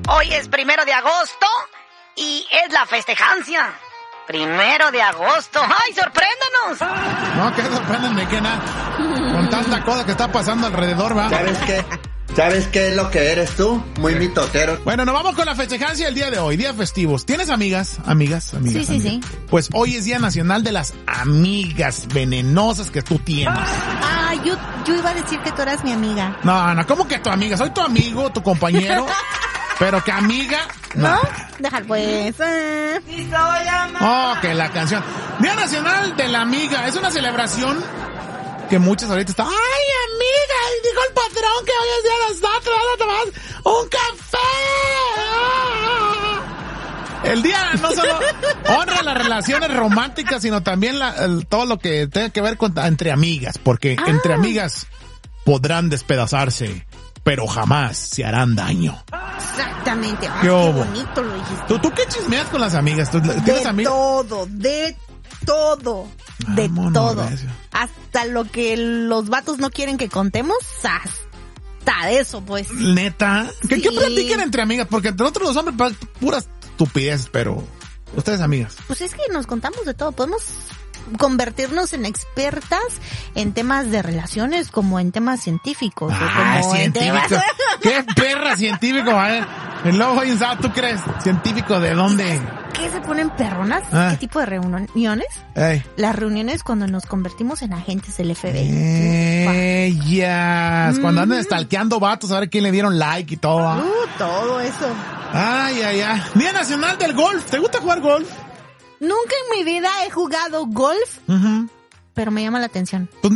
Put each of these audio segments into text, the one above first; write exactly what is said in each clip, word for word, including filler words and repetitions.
Hoy es primero de agosto y es la festejancia. Primero de agosto. ¡Ay, sorpréndanos! No, que sorpréndanme, que nada. Con tanta cosa que está pasando alrededor, ¿va? ¿Sabes qué? ¿Sabes qué es lo que eres tú? Muy mitotero. Bueno, nos vamos con la festejancia del día de hoy, día festivos. ¿Tienes amigas? Amigas, amigas. Sí, sí, amigas. sí. Pues hoy es Día Nacional de las Amigas Venenosas que tú tienes. Ah, yo, yo iba a decir que tú eras mi amiga. No, no, ¿cómo que tu amiga? Soy tu amigo, tu compañero. Pero que amiga, no. ¿No? Dejar pues. Eh. Oh, que la canción. Día Nacional de la Amiga. Es una celebración que muchas ahorita están. ¡Ay, amiga! Dijo el patrón que hoy es día de nosotros. ¿Vamos a tomar un café? El día no solo honra las relaciones románticas, sino también la, el, todo lo que tenga que ver con entre amigas. Porque Ah. entre amigas podrán despedazarse, pero jamás se harán daño. Exactamente. Ay, ¿Qué qué hubo? bonito lo dijiste. ¿Tú, tú qué chismeas con las amigas? ¿Tú, ¿Tienes De amigas? todo, de todo, de Vámonos, todo. recio. Hasta lo que los vatos no quieren que contemos, hasta de eso, pues. Neta. ¿Qué, Sí. ¿Qué platican entre amigas? Porque entre nosotros los hombres, pa- puras estupidez, pero ustedes amigas. Pues es que nos contamos de todo. Podemos convertirnos en expertas en temas de relaciones como en temas científicos. o Ah, como en científico. temas- ¿Qué perra científico? A ver, el lobo insado, ¿tú crees? ¿Científico de dónde? ¿Qué se ponen perronas? Ah. ¿Qué tipo de reuniones? Ey. Las reuniones cuando nos convertimos en agentes del F B I. Ellas. Cuando andan Mm. stalkeando vatos, a ver quién le dieron like y todo. ¿ah? Uh, todo eso. Ay, ay, ay. Día Nacional del Golf. ¿Te gusta jugar golf? Nunca en mi vida he jugado golf, Ujú. pero me llama la atención. Pues,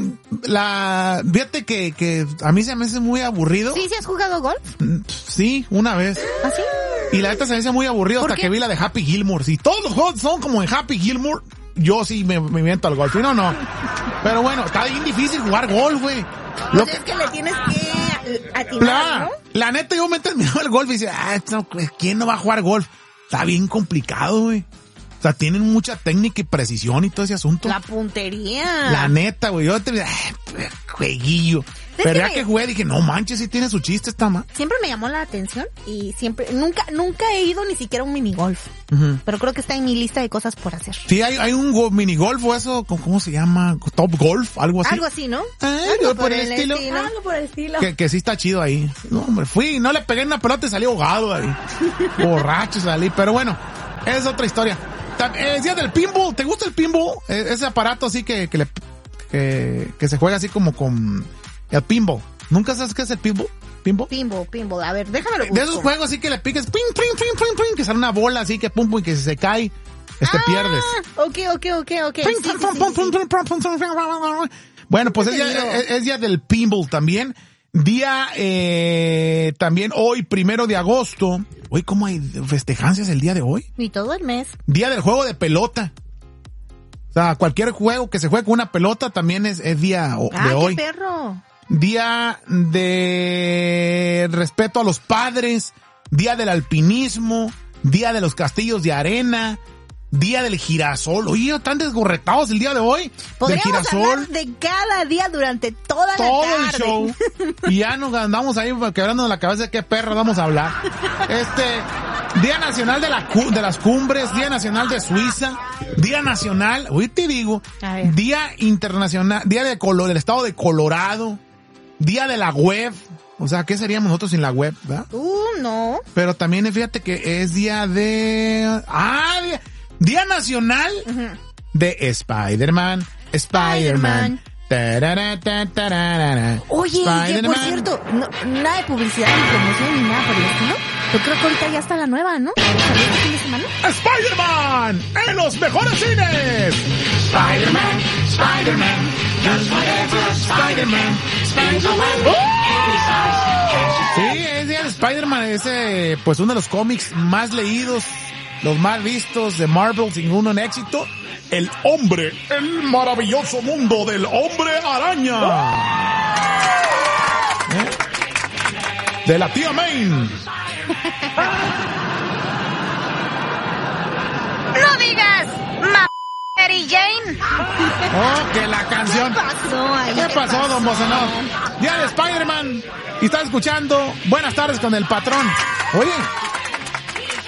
la, fíjate que, que a mí se me hace muy aburrido. ¿Sí, sí has jugado golf? Sí, una vez. ¿Así? Y la neta se me hace muy aburrido ¿Por hasta qué? que vi la de Happy Gilmore. Si todos los juegos son como en Happy Gilmore, yo sí me, me invento al golf. Si no, no. Pero bueno, está bien difícil jugar golf, güey. Lo Pues que, es que le tienes que atinar, la, ¿no? la neta, yo me he terminado el golf y dice, ah, no, ¿quién no va a jugar golf? Está bien complicado, güey. O sea, tienen mucha técnica y precisión y todo ese asunto. La puntería. La neta, güey, yo te ah, jueguillo. Pero que ya me- que jugué dije, no manches, sí tiene su chiste esta ma. Siempre me llamó la atención y siempre, nunca, nunca he ido ni siquiera a un minigolf. Ujú. Pero creo que está en mi lista de cosas por hacer. Sí, hay, hay un go- minigolf o eso, ¿cómo cómo se llama? Top Golf, algo así. Algo así, ¿no? Ay, Algo por el estilo. Algo por el estilo. Que, que sí está chido ahí. No, hombre, fui, no le pegué en una pelota y salí ahogado ahí. Borracho salí, pero bueno, es otra historia. Tam- eh, Es día del pinball, ¿te gusta el pinball? Eh, Ese aparato así que, que le, que, que se juega así como con el pinball. ¿Nunca sabes qué es el pinball? ¿Pinball? Pinball, pinball. A ver, déjamelo busco. De esos juegos así que le piques, ping, ping, ping, ping, ping, que sale una bola así que pum, pum, y que si se cae, este Ah, pierdes. Ok, ok, ok, ok. Ping, Sí, pum, sí, pum, sí, pum, sí, pum, sí. pum, pum, pum, pum. Bueno, pues es día, Entendido. es, es día del pinball también. Día, eh, también hoy, primero de agosto. Hoy, ¿cómo hay festejancias el día de hoy? Y todo el mes. Día del juego de pelota. O sea, cualquier juego que se juegue con una pelota también es, es día o- Ah, de hoy. qué perro. Día de respeto a los padres, día del alpinismo, día de los castillos de arena, día del girasol. Oye, están desgorretados el día de hoy. Del Podríamos girasol, hablar de cada día durante toda todo la el tarde. show. Y ya nos andamos ahí quebrándonos la cabeza de qué perro vamos a hablar. Este, Día Nacional de, la, cu- de las Cumbres, Día Nacional de Suiza, Día Nacional, hoy te digo, A ver. Día Internacional, Día de Colo- del Estado de Colorado, Día de la Web, o sea, ¿qué seríamos nosotros sin la web, verdad? Uh, no. Pero también fíjate que es día de... Ah, día, día Nacional de Spider-Man, Spider-Man. Tarara, ta, tarara, Oye, que por Spider-Man. cierto, no, nada de publicidad ni promoción ni nada por el estilo. Yo creo que ahorita ya está la nueva, ¿no? ¿Salió este fin de semana? Spider-Man en los mejores cines. Spider-Man, Spider-Man, does whatever Spider-Man, Spider-Man. Sí, es día de Spider-Man, es eh, pues uno de los cómics más leídos, los más vistos de Marvel, sin uno en éxito. El hombre, el maravilloso mundo del hombre araña. ¿Eh? De la tía May. ¡No digas ma Mary Jane! Oh, que la canción. ¿Qué pasó ahí? ¿Qué pasó, don Bocenov? Día de Spider-Man. Y está escuchando Buenas tardes con el patrón. Oye,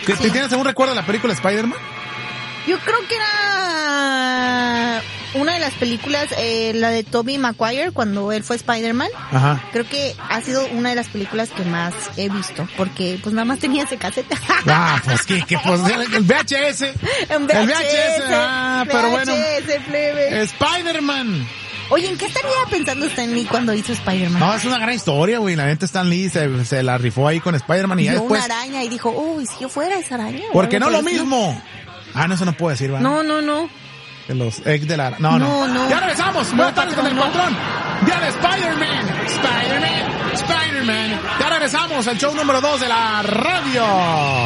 ¿Te, Sí. ¿te tienes algún recuerdo de la película Spider-Man? Yo creo que era una de las películas, eh, la de Tobey Maguire, cuando él fue Spider-Man. Ajá. Creo que ha sido una de las películas que más he visto, porque pues nada más tenía ese casete. Ah, pues que, que pues el V H S. En El V H S, ah, pero bueno. V H S, plebe. Spider-Man. Oye, ¿en qué estaría pensando Stan Lee cuando hizo Spider-Man? No, es una gran historia, güey. La neta Stan Lee se, se la rifó ahí con Spider-Man y ya Vio después... una araña y dijo, uy, si yo fuera esa araña. o Porque algo no lo parecido. mismo. Ah, no, eso no puedo decir, ¿verdad? No, no, no. De los ex de la... No, no. No, no. Ya regresamos. No, Buenas tardes con el patrón, patrón. Día de Spider-Man. Spider-Man. Spider-Man. Ya regresamos al show número dos de la radio.